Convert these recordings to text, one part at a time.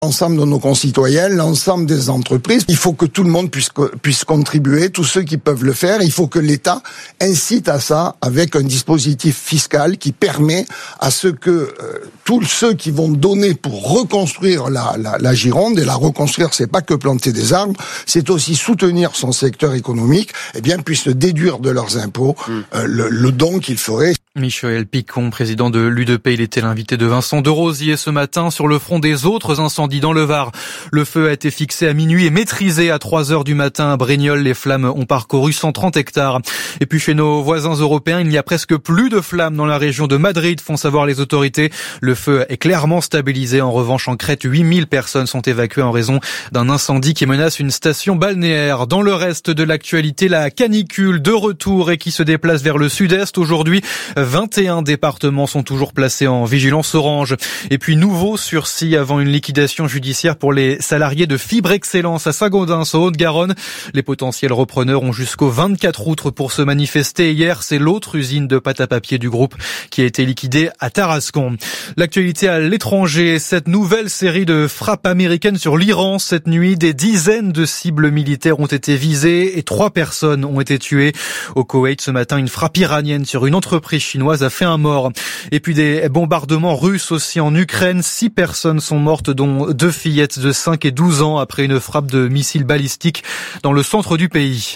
L'ensemble de nos concitoyens, l'ensemble des entreprises, il faut que tout le monde puisse contribuer, tous ceux qui peuvent le faire. Il faut que l'État incite à ça avec un dispositif fiscal qui permet à ce que tous ceux qui vont donner pour reconstruire la Gironde, et la reconstruire, c'est pas que planter des arbres, c'est aussi soutenir son secteur économique, puissent déduire de leurs impôts le don qu'ils feraient. Michel Picon, président de l'UDP, il était l'invité de Vincent de Rosier ce matin sur le front des autres incendies dans le Var. Le feu a été fixé à minuit et maîtrisé à 3h du matin à Brignoles. Les flammes ont parcouru 130 hectares. Et puis chez nos voisins européens, il n'y a presque plus de flammes dans la région de Madrid, font savoir les autorités. Le feu est clairement stabilisé. En revanche, en Crète, 8000 personnes sont évacuées en raison d'un incendie qui menace une station balnéaire. Dans le reste de l'actualité, la canicule de retour et qui se déplace vers le sud-est aujourd'hui. 21 départements sont toujours placés en vigilance orange. Et puis nouveau sursis avant une liquidation judiciaire pour les salariés de Fibre Excellence à Saint-Gaudens, en Haute-Garonne. Les potentiels repreneurs ont jusqu'au 24 août pour se manifester. Hier, c'est l'autre usine de pâte à papier du groupe qui a été liquidée à Tarascon. L'actualité à l'étranger, cette nouvelle série de frappes américaines sur l'Iran. Cette nuit, des dizaines de cibles militaires ont été visées et 3 personnes ont été tuées. Au Koweït, ce matin, une frappe iranienne sur une entreprise chinoise a fait un mort. Et puis des bombardements russes aussi en Ukraine. 6 personnes sont mortes, dont 2 fillettes de 5 et 12 ans après une frappe de missiles balistiques dans le centre du pays.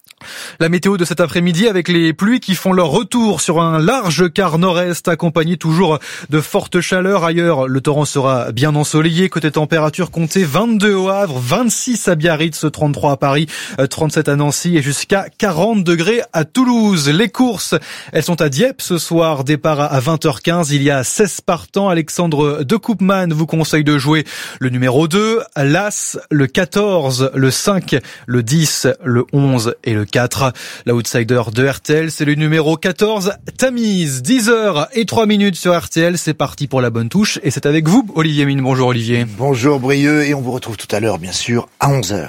La météo de cet après-midi avec les pluies qui font leur retour sur un large quart nord-est, accompagné toujours de fortes chaleurs. Ailleurs, le torrent sera bien ensoleillé. Côté température, comptez 22 au Havre, 26 à Biarritz, 33 à Paris, 37 à Nancy et jusqu'à 40 degrés à Toulouse. Les courses, elles sont à Dieppe ce soir. Départ à 20h15. Il y a 16 partants. Alexandre de Koopman vous conseille de jouer le numéro 2, l'As, le 14, le 5, le 10, le 11 et le 4. L'outsider de RTL, c'est le numéro 14, Tamise. 10h03 sur RTL. C'est parti pour la bonne touche. Et c'est avec vous, Olivier Mine. Bonjour, Olivier. Bonjour, Brieux. Et on vous retrouve tout à l'heure, bien sûr, à 11h.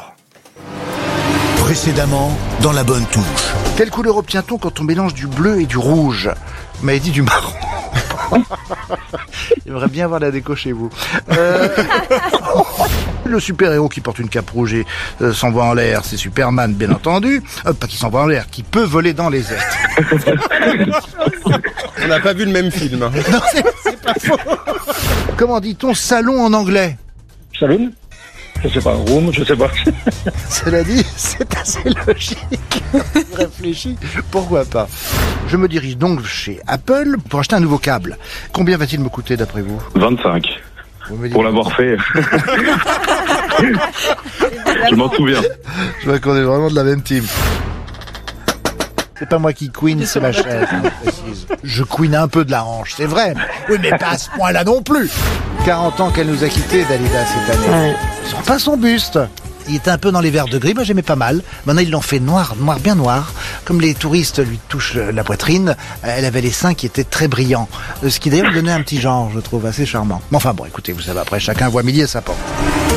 Précédemment, dans la bonne touche. Quelle couleur obtient-on quand on mélange du bleu et du rouge ? Vous m'avez dit du marron. J'aimerais bien voir la déco chez vous. Le super-héros qui porte une cape rouge et s'envoie en l'air, c'est Superman, bien entendu. Pas qui s'envoie en l'air, qui peut voler dans les airs. On n'a pas vu le même film. Non, c'est pas faux. Comment dit-on salon en anglais ? Saloon ? Je sais pas, room, je sais pas. Cela dit, c'est assez logique. Je réfléchis, pourquoi pas. Je me dirige donc chez Apple pour acheter un nouveau câble. Combien va-t-il me coûter d'après vous ? 25. Pour l'avoir fait. Je m'en souviens. Je vois qu'on est vraiment de la même team. C'est pas moi qui queen, c'est ma chef, je précise. Je queen un peu de la hanche, c'est vrai. Oui, mais pas à ce point-là non plus. 40 ans qu'elle nous a quittés, Dalida, cette année. Ouais. Enfin, son buste. Il était un peu dans les verts de gris, moi j'aimais pas mal. Maintenant ils l'ont fait noir, bien noir. Comme les touristes lui touchent la poitrine, elle avait les seins qui étaient très brillants. Ce qui d'ailleurs lui donnait un petit genre, je trouve, assez charmant. Mais enfin bon, écoutez, vous savez, après chacun voit midi à sa porte.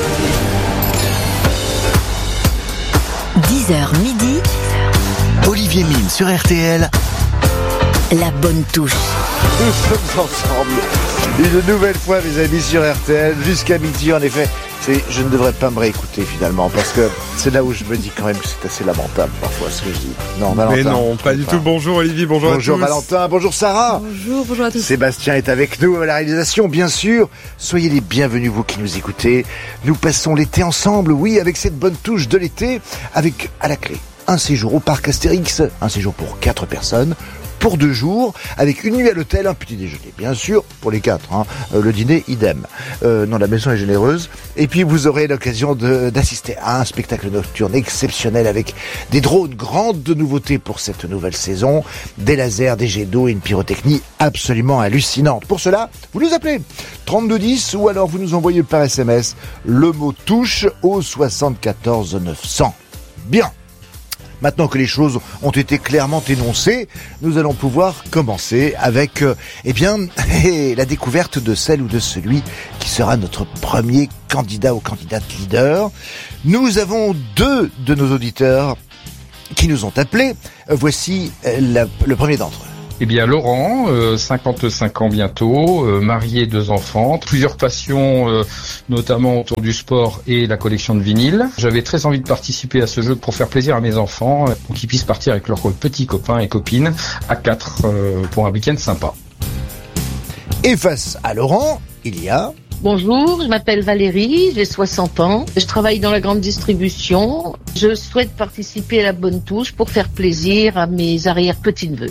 10h midi. Olivier Mine sur RTL. La bonne touche. Nous sommes ensemble. Une nouvelle fois, mes amis, sur RTL, jusqu'à midi, en effet. Je ne devrais pas me réécouter, finalement, parce que c'est là où je me dis quand même que c'est assez lamentable, parfois, ce que je dis. Non, Valentin. Mais non, pas du tout. Bonjour, Olivier, bonjour à tous. Bonjour, Valentin, bonjour, Sarah. Bonjour à tous. Sébastien est avec nous à la réalisation, bien sûr. Soyez les bienvenus, vous qui nous écoutez. Nous passons l'été ensemble, oui, avec cette bonne touche de l'été, avec, à la clé, un séjour au parc Astérix, un séjour pour 4 personnes, pour 2 jours, avec une nuit à l'hôtel, un petit déjeuner, bien sûr, pour les 4, le dîner, idem. Non, la maison est généreuse. Et puis, vous aurez l'occasion d'assister à un spectacle nocturne exceptionnel avec des drones, grandes nouveautés pour cette nouvelle saison, des lasers, des jets d'eau et une pyrotechnie absolument hallucinante. Pour cela, vous nous appelez 3210 ou alors vous nous envoyez par SMS le mot touche au 74 900. Bien. Maintenant que les choses ont été clairement énoncées, nous allons pouvoir commencer avec la découverte de celle ou de celui qui sera notre premier candidat ou candidate leader. Nous avons 2 de nos auditeurs qui nous ont appelés. Voici le premier d'entre eux. Eh bien Laurent, 55 ans bientôt, marié, 2 enfants, plusieurs passions, notamment autour du sport et la collection de vinyles. J'avais très envie de participer à ce jeu pour faire plaisir à mes enfants, pour qu'ils puissent partir avec leurs petits copains et copines à 4 pour un week-end sympa. Et face à Laurent, il y a... Bonjour, je m'appelle Valérie, j'ai 60 ans. Je travaille dans la grande distribution. Je souhaite participer à la bonne touche pour faire plaisir à mes arrière-petits-neveux.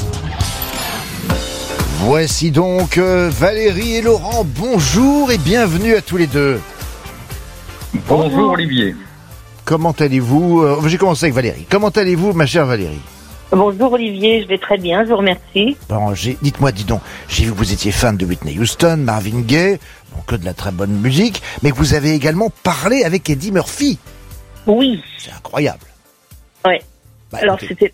Voici donc Valérie et Laurent. Bonjour et bienvenue à tous les deux. Bonjour Olivier. Comment allez-vous ? J'ai commencé avec Valérie. Comment allez-vous, ma chère Valérie ? Bonjour Olivier, je vais très bien, je vous remercie. Bon, dites-moi, dis donc, j'ai vu que vous étiez fan de Whitney Houston, Marvin Gaye, donc que de la très bonne musique, mais que vous avez également parlé avec Eddie Murphy. Oui. C'est incroyable. Ouais. Alors c'était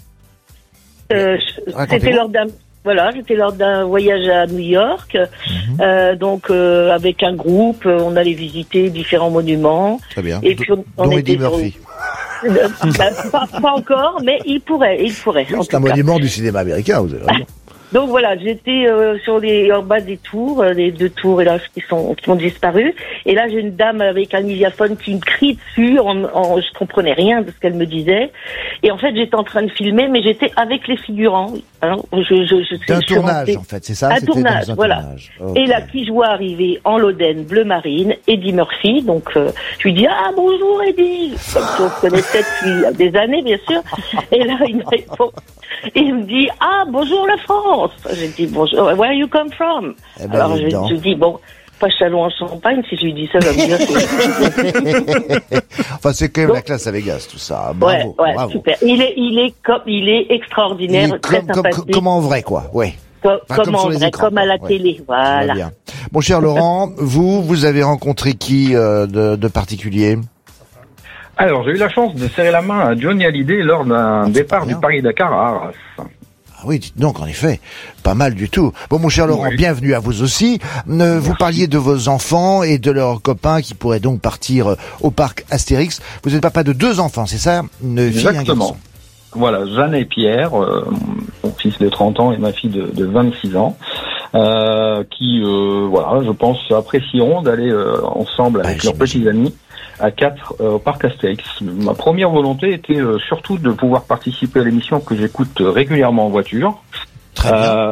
j'étais lors d'un voyage à New York, avec un groupe, on allait visiter différents monuments. Très bien. Et puis on dont était Eddie Murphy. Pas encore, mais il pourrait. C'est un monument du cinéma américain, vous avez raison. Donc voilà, j'étais en bas des tours, les 2 tours là qui ont disparu. Et là, j'ai une dame avec un mégaphone qui me crie dessus. Je comprenais rien de ce qu'elle me disait. Et en fait, j'étais en train de filmer, mais j'étais avec les figurants. Hein, c'était un tournage, en fait, c'est ça? Un tournage, voilà. Okay. Et là, qui je vois arriver en Loden bleu marine, Eddie Murphy. Donc, je lui dis bonjour Eddie, comme si on se connaissait depuis des années, bien sûr. Et là, il me répond. Et il me dit bonjour la France. J'ai dit bonjour, where you come from? Alors je dis pas chalon en Champagne, si je lui dis ça, va me dire Enfin, c'est quand même la classe à Vegas, tout ça. Bravo, bravo. Super. Il est extraordinaire, très sympathique. Comme en vrai, quoi, ouais. Comme à la télé, voilà. Bien. Mon cher Laurent, vous avez rencontré qui de particulier? Alors, j'ai eu la chance de serrer la main à Johnny Hallyday lors d'un départ du Paris-Dakar à Arras. Ah oui, dites donc, en effet, pas mal du tout. Bon, mon cher Laurent, bienvenue à vous aussi. Vous parliez de vos enfants et de leurs copains qui pourraient donc partir au parc Astérix. Vous êtes papa de 2 enfants, c'est ça? Une fille et un garçon. Voilà, Jeanne et Pierre, mon fils de 30 ans et ma fille de 26 ans. Qui, je pense, apprécieront d'aller ensemble avec leurs petits amis à 4 au parc Astérix. Ma première volonté était surtout de pouvoir participer à l'émission que j'écoute régulièrement en voiture. Très bien.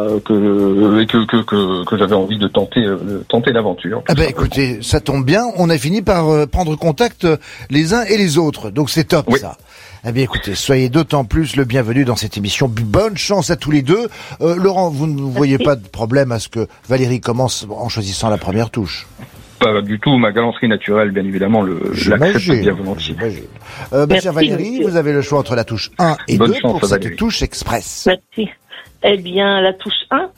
Que j'avais envie de tenter l'aventure. Écoutez, ça tombe bien, on a fini par prendre contact les uns et les autres, donc c'est top ça. Eh bien écoutez, soyez d'autant plus le bienvenu dans cette émission. Bonne chance à tous les deux. Laurent, vous ne voyez pas de problème à ce que Valérie commence en choisissant la première touche? Pas du tout, ma galanterie naturelle, bien évidemment, l'accepte bien volontiers. Chère Valérie, vous avez le choix entre la touche 1 et 2 pour cette touche express. Merci. Eh bien, la touche 1.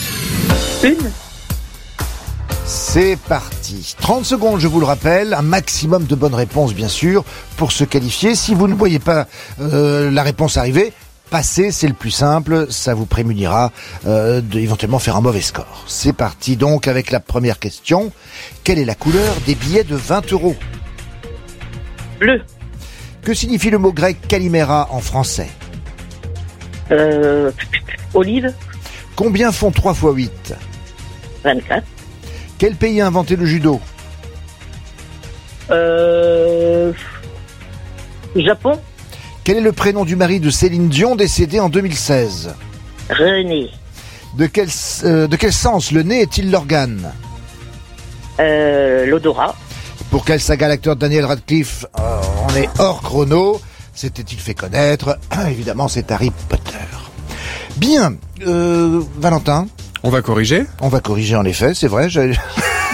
C'est parti. 30 secondes, je vous le rappelle, un maximum de bonnes réponses, bien sûr, pour se qualifier. Si vous ne voyez pas la réponse arriver, passez, c'est le plus simple, ça vous prémunira d'éventuellement faire un mauvais score. C'est parti donc avec la première question. Quelle est la couleur des billets de 20 €? Bleu. Que signifie le mot grec kalimera en français? Olive. Combien font 3 x 8? 24. Quel pays a inventé le judo? Japon. Quel est le prénom du mari de Céline Dion décédé en 2016? René. De quel sens le nez est-il l'organe? L'odorat. Pour quelle saga l'acteur Daniel Radcliffe on est hors chrono? S'était-il fait connaître? Évidemment, c'est Harry Potter. Bien, Valentin. On va corriger? On va corriger, en effet, c'est vrai. Vous êtes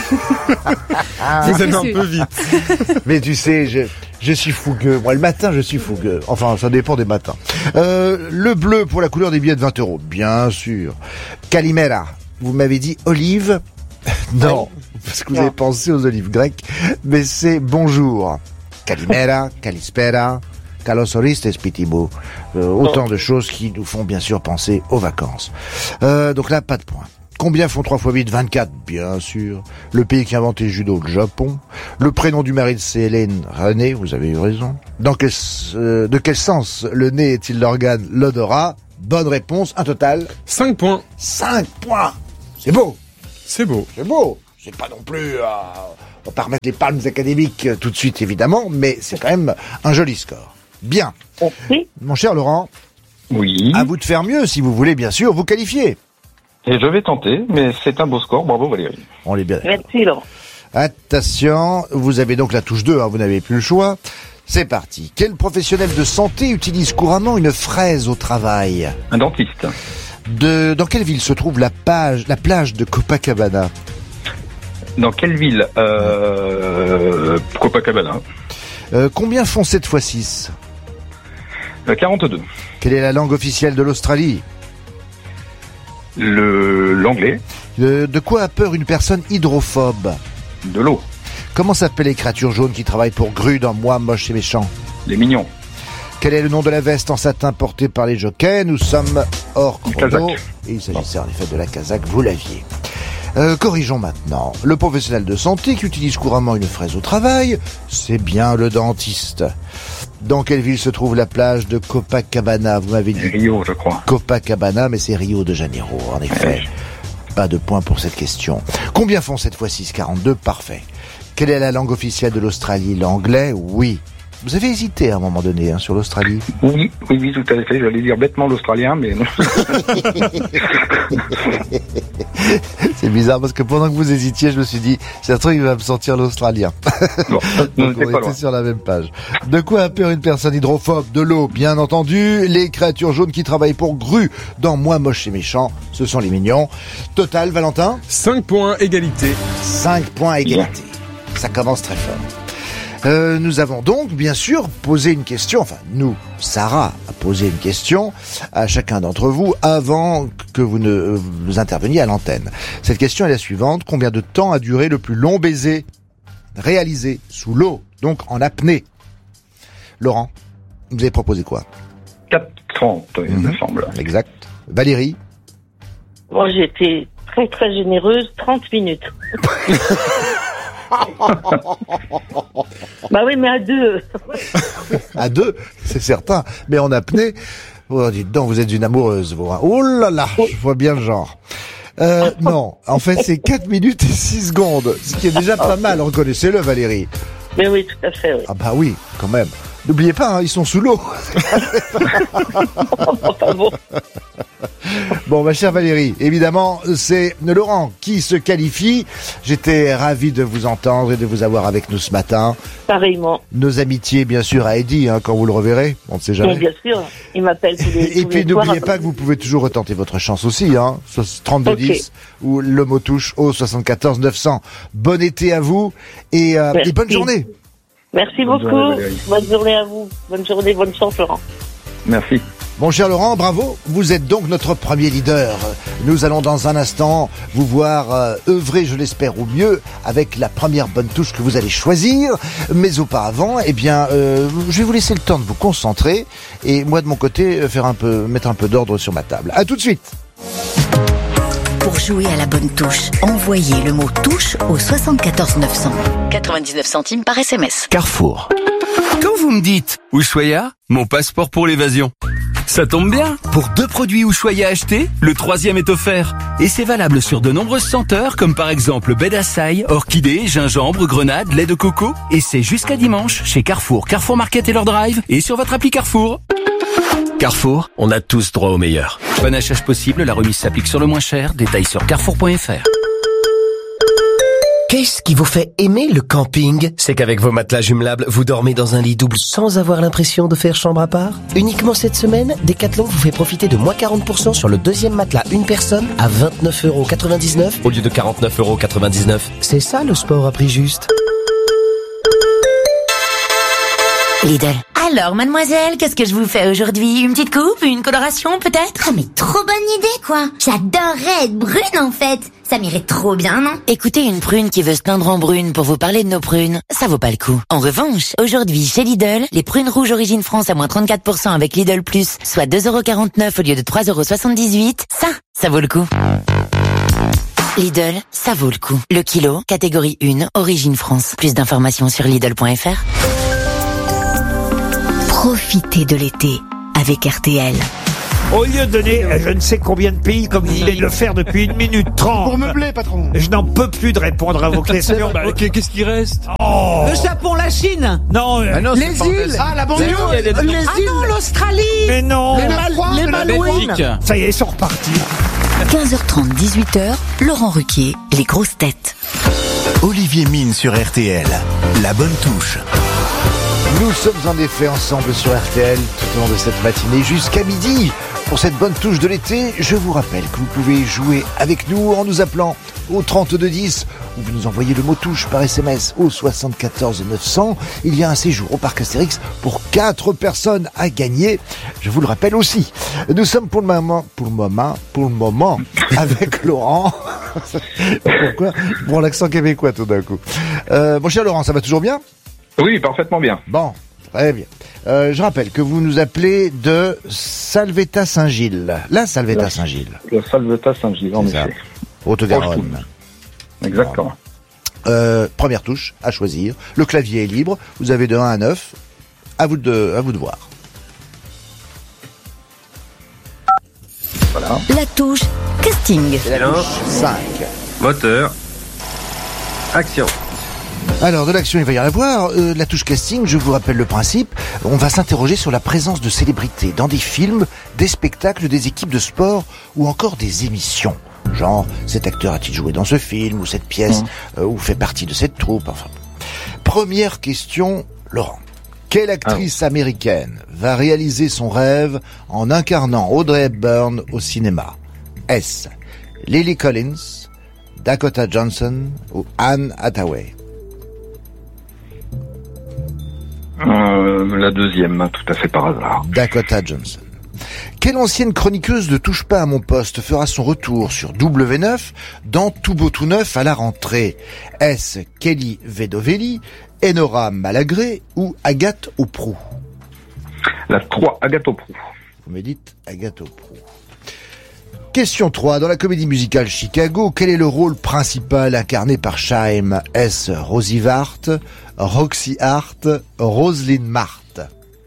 un peu vite. Mais tu sais, je suis fougueux. Moi, le matin, je suis fougueux. Enfin, ça dépend des matins. Le bleu pour la couleur des billets de 20 €. Bien sûr. Kalimera. Vous m'avez dit olive? Non, parce que vous avez pensé aux olives grecques. Mais c'est bonjour. Kalimera, Kalispera, Kalos Oristes Pitibou. Autant de choses qui nous font bien sûr penser aux vacances. Donc là, pas de point. Combien font 3 x 8? 24, bien sûr. Le pays qui a inventé le judo, le Japon. Le prénom du mari de Céline, René, vous avez eu raison. De quel sens le nez est-il l'organe? L'odorat, bonne réponse. Un total 5 points. 5 points. C'est beau. C'est beau. C'est beau. C'est pas non plus... on va pas remettre les palmes académiques tout de suite, évidemment, mais c'est quand même un joli score. Bien. Oui. Mon cher Laurent, Oui. à vous de faire mieux, si vous voulez, bien sûr, vous qualifier. Et je vais tenter, mais c'est un beau score. Bravo Valérie. On est bien. Merci, Laurent. Attention, vous avez donc la touche 2, vous n'avez plus le choix. C'est parti. Quel professionnel de santé utilise couramment une fraise au travail ? Un dentiste. Dans quelle ville se trouve la plage de Copacabana ? Dans quelle ville Copacabana. Combien font 7 x 6 ? 42. Quelle est la langue officielle de l'Australie ? L'anglais. De quoi a peur une personne hydrophobe ? De l'eau. Comment s'appellent les créatures jaunes qui travaillent pour Grue dans Moi, Moche et Méchant ? Les mignons. Quel est le nom de la veste en satin portée par les jockeys ? Nous sommes hors chrono. Kazakh. Et il s'agissait en effet de la Kazakh, vous l'aviez. Corrigeons maintenant. Le professionnel de santé qui utilise couramment une fraise au travail, c'est bien le dentiste. Dans quelle ville se trouve la plage de Copacabana ? Vous m'avez dit Rio, je crois. Copacabana, mais c'est Rio de Janeiro, en effet. Pas de point pour cette question. Combien font 7 x 6 ? 42, parfait. Quelle est la langue officielle de l'Australie ? L'anglais ? Oui. Vous avez hésité à un moment donné sur l'Australie ? Oui, tout à fait. J'allais dire bêtement l'australien, mais non. C'est bizarre parce que pendant que vous hésitiez, je me suis dit, c'est un truc qui va me sortir l'australien. Bon, donc on pas était loin. sur la même page. De quoi a peur une personne hydrophobe ? De l'eau, bien entendu. Les créatures jaunes qui travaillent pour Grue dans Moi, Moche et Méchant, ce sont les mignons. Total, Valentin ? 5 points, égalité. 5 points égalité. Ça commence très fort. Nous avons donc, bien sûr, posé une question, Sarah a posé une question à chacun d'entre vous avant que vous ne vous interveniez à l'antenne. Cette question est la suivante. Combien de temps a duré le plus long baiser réalisé sous l'eau, donc en apnée ? Laurent, vous avez proposé quoi ? 4h30, il me semble. Exact. Valérie ? Moi, j'ai été très, très généreuse. 30 minutes. Bah oui, mais à 2. À 2, c'est certain. Mais en apnée, oh, dites donc, vous êtes une amoureuse, vous. Hein. Oh là là, je vois bien le genre. Non, en fait, c'est 4 minutes et 6 secondes, ce qui est déjà pas mal, reconnaissez-le, Valérie. Mais oui, tout à fait, oui. Ah bah oui, quand même. N'oubliez pas, hein, ils sont sous l'eau. Bon, ma chère Valérie, évidemment, c'est Laurent qui se qualifie. J'étais ravi de vous entendre et de vous avoir avec nous ce matin. Pareillement. Nos amitiés, bien sûr, à Eddy, quand vous le reverrez. On ne sait jamais. Oui, bien sûr. Il m'appelle tous les Et puis, n'oubliez pas que vous pouvez toujours retenter votre chance aussi, 3210 ou le mot touche au 74 900. Bon été à vous et bonne journée. Merci beaucoup. Bonne journée à vous. Bonne journée, bonne chance, Laurent. Merci. Mon cher Laurent, bravo, vous êtes donc notre premier leader. Nous allons dans un instant vous voir œuvrer, je l'espère, au mieux avec la première bonne touche que vous allez choisir. Mais auparavant, je vais vous laisser le temps de vous concentrer et moi de mon côté mettre un peu d'ordre sur ma table. À tout de suite. Pour jouer à la bonne touche, envoyez le mot touche au 74 900. 99 centimes par SMS. Carrefour. Quand vous me dites Ushuaïa, mon passeport pour l'évasion. Ça tombe bien, pour 2 produits Ushuaïa achetés, le 3e est offert. Et c'est valable sur de nombreuses senteurs, comme par exemple baie d'Açaï, orchidée, gingembre, grenade, lait de coco. Et c'est jusqu'à dimanche chez Carrefour, Carrefour Market et leur drive, et sur votre appli Carrefour. Carrefour, on a tous droit au meilleur. Panachage possible, la remise s'applique sur le moins cher, détails sur carrefour.fr. Qu'est-ce qui vous fait aimer le camping ? C'est qu'avec vos matelas jumelables, vous dormez dans un lit double sans avoir l'impression de faire chambre à part ? Uniquement cette semaine, Decathlon vous fait profiter de moins 40% sur le 2e matelas une personne à 29,99€ au lieu de 49,99€. C'est ça le sport à prix juste. Lidl. Alors, mademoiselle, qu'est-ce que je vous fais aujourd'hui ? Une petite coupe ? Une coloration, peut-être ? Ah, mais trop bonne idée, quoi. J'adorerais être brune, en fait. Ça m'irait trop bien, non ? Écoutez, une prune qui veut se teindre en brune pour vous parler de nos prunes, ça vaut pas le coup. En revanche, aujourd'hui, chez Lidl, les prunes rouges origine France à moins 34% avec Lidl Plus, soit 2,49€ au lieu de 3,78€, ça vaut le coup. Lidl, ça vaut le coup. Le kilo, catégorie 1, origine France. Plus d'informations sur Lidl.fr. Profitez de l'été avec RTL. Au lieu de donner je ne sais combien de pays comme vous venez de le faire depuis 1 minute 30. Pour meubler, patron. Je n'en peux plus de répondre à vos questions. Qu'est-ce qui reste? Oh. Le Japon, la Chine. Non, les îles. Ah, la banlieue. Ah non, l'Australie. Mais non. Les Malouines. Ça y est, ils sont repartis. 15h30, 18h, Laurent Ruquier, les grosses têtes. Olivier Mine sur RTL, la bonne touche. Nous sommes en effet ensemble sur RTL tout au long de cette matinée jusqu'à midi. Pour cette bonne touche de l'été, je vous rappelle que vous pouvez jouer avec nous en nous appelant au 3210 ou vous nous envoyez le mot touche par SMS au 74 900. Il y a un séjour au parc Astérix pour 4 personnes à gagner. Je vous le rappelle aussi. Nous sommes pour le moment avec Laurent. Pourquoi? Bon, l'accent québécois tout d'un coup. Mon cher Laurent, ça va toujours bien? Oui, parfaitement bien. Bon, très bien. Je rappelle que vous nous appelez de Salvetat-Saint-Gilles. La Salvetat-Saint-Gilles. La Salvetat-Saint-Gilles, en effet. Haute-Garonne. Exactement. Première touche à choisir. Le clavier est libre. Vous avez de 1 à 9. À vous de voir. Voilà. La touche casting. C'est la touche 5. Moteur. Action. Alors, de l'action, il va y en avoir. La touche casting, je vous rappelle le principe. On va s'interroger sur la présence de célébrités dans des films, des spectacles, des équipes de sport ou encore des émissions. Genre, cet acteur a-t-il joué dans ce film ou cette pièce ou fait partie de cette troupe. Enfin, première question, Laurent. Quelle actrice américaine va réaliser son rêve en incarnant Audrey Hepburn au cinéma? Est-ce Lily Collins, Dakota Johnson ou Anne Hathaway? La deuxième, tout à fait par hasard. Dakota Johnson. Quelle ancienne chroniqueuse de Touche pas à mon poste fera son retour sur W9 dans Tout beau tout neuf à la rentrée? Est-ce Kelly Vedovelli, Enora Malagré ou Agathe Auproux? La 3, Agathe Auproux. Vous me dites Agathe Auproux. Question 3. Dans la comédie musicale Chicago, quel est le rôle principal incarné par Chaim? Est-ce Rosie Vart, Roxy Hart, Roselyne Marthe?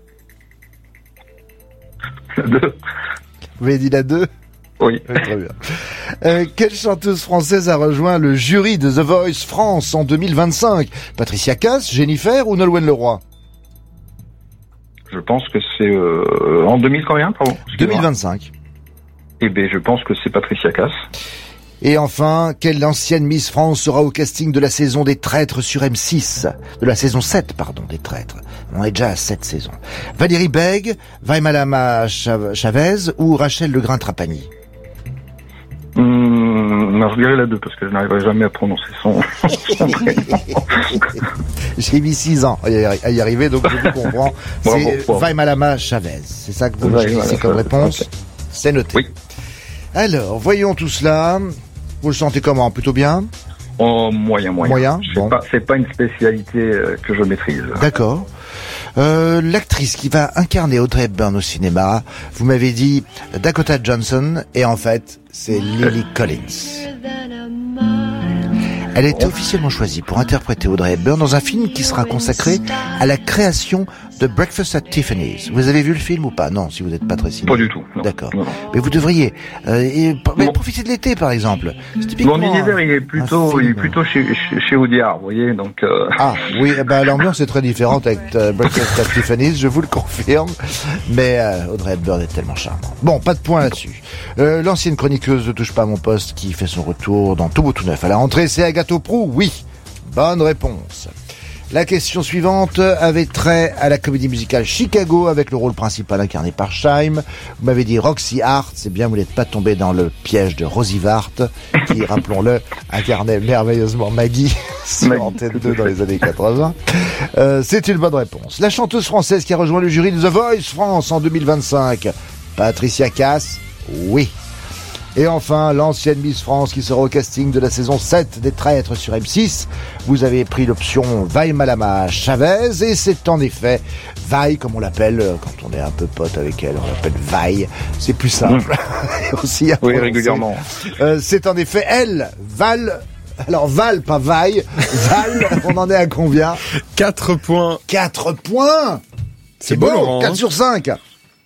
La 2. Vous avez dit la 2? Oui. Très bien. Quelle chanteuse française a rejoint le jury de The Voice France en 2025? Patricia Cass, Jennifer ou Nolwenn Leroy? Je pense que c'est en 2000 combien, pardon? 2025. Eh bien, je pense que c'est Patricia Cass. Et enfin, quelle ancienne Miss France sera au casting de la saison des Traîtres sur M6? De la saison 7, pardon, des Traîtres. On est déjà à 7 saisons. Valérie Bègue, Vaimalama Chavez ou Rachel Legrain-Trapani? Je dirais la 2 parce que je n'arriverai jamais à prononcer son prénom. J'ai mis 6 ans à y arriver, donc je vous comprends. C'est Vaimalama Chavez. C'est ça que vous me choisissez comme réponse? Okay. C'est noté. Oui. Alors, voyons tout cela. Vous le sentez comment? Plutôt bien? Oh, moyen. Moyen? Bon. C'est pas une spécialité que je maîtrise. D'accord. L'actrice qui va incarner Audrey Hepburn au cinéma, vous m'avez dit Dakota Johnson, et en fait, c'est Lily Collins. Elle a été officiellement choisie pour interpréter Audrey Hepburn dans un film qui sera consacré à la création de Breakfast at Tiffany's. Vous avez vu le film ou pas? Non, si vous n'êtes pas très ciné. Pas du tout. D'accord. Mais vous devriez profiter de l'été, par exemple. Mon univers, il est plutôt chez Audiard, vous voyez, donc. Ah oui, l'ambiance est très différente avec Breakfast at Tiffany's, je vous le confirme. Mais Audrey Hepburn est tellement charmante. Bon, pas de point là-dessus. L'ancienne chroniqueuse ne touche pas à mon poste qui fait son retour dans Tout beau tout neuf à la rentrée, c'est Agathe Auproux. Oui, bonne réponse. La question suivante avait trait à la comédie musicale Chicago avec le rôle principal incarné par Chaim. Vous m'avez dit Roxy Hart, c'est bien, vous n'êtes pas tombé dans le piège de Rosie Vart, qui, rappelons-le, incarnait merveilleusement Maggie sur Antenne 2 dans les années 80. C'est une bonne réponse. La chanteuse française qui a rejoint le jury de The Voice France en 2025, Patricia Cass, oui. Et enfin, l'ancienne Miss France qui sera au casting de la saison 7 des Traîtres sur M6. Vous avez pris l'option Vaimalama Chavez, et c'est en effet Vai, comme on l'appelle quand on est un peu pote avec elle, on l'appelle Vai. C'est plus simple. Aussi à oui, régulièrement. C'est en effet elle, Val. Alors Val, pas Vai. Val, on en est à combien? 4 points. 4 points. C'est beau, Laurent, 4 sur 5.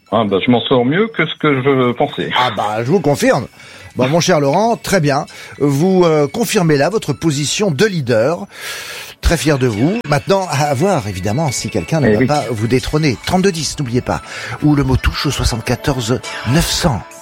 Ah bah, je m'en sors mieux que ce que je pensais. Ah bah, je vous confirme. Bon, mon cher Laurent, très bien. Vous confirmez là votre position de leader. Très fier de vous. Maintenant, à voir, évidemment, si quelqu'un ne va pas vous détrôner. 3210, n'oubliez pas. Ou le mot touche au 74 900.